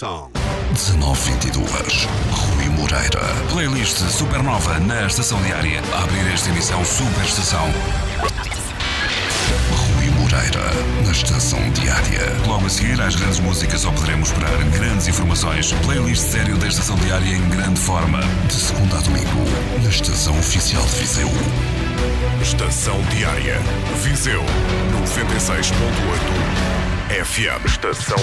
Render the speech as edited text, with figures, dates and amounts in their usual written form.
Song. 19:22. Rui Moreira. Playlist Supernova na Estação Diária. A abrir esta emissão Super Estação. Rui Moreira na Estação Diária. Logo a seguir às grandes músicas só poderemos esperar grandes informações. Playlist sério da Estação Diária em grande forma. De segunda a domingo na Estação Oficial de Viseu. Estação Diária. Viseu 96.8 FM. Estação